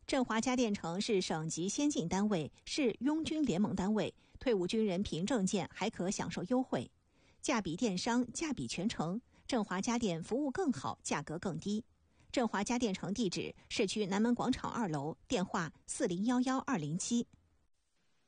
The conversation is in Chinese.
振华家电城是省级先进单位，是拥军联盟单位，退伍军人凭证件还可享受优惠，价比电商，价比全城。振华家电服务更好，价格更低。振华家电城地址：市区南门广场2楼，电话4011-207。